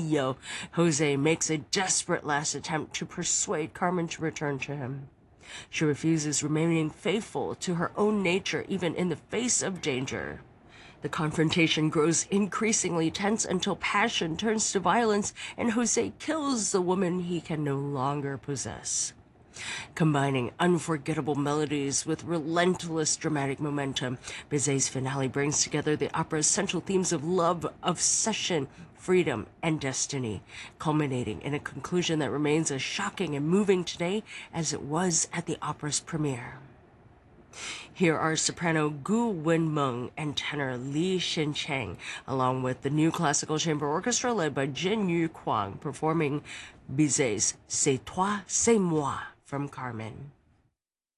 mío, Jose makes a desperate last attempt to persuade Carmen to return to him. She refuses, remaining faithful to her own nature even in the face of danger. The confrontation grows increasingly tense until passion turns to violence and Jose kills the woman he can no longer possess. Combining unforgettable melodies with relentless dramatic momentum, Bizet's finale brings together the opera's central themes of love, obsession, freedom, and destiny, culminating in a conclusion that remains as shocking and moving today as it was at the opera's premiere. Here are soprano Gu Wenmeng and tenor Li Xincheng, along with the new classical chamber orchestra led by Jin Yu Kwang, performing Bizet's C'est toi, c'est moi from Carmen.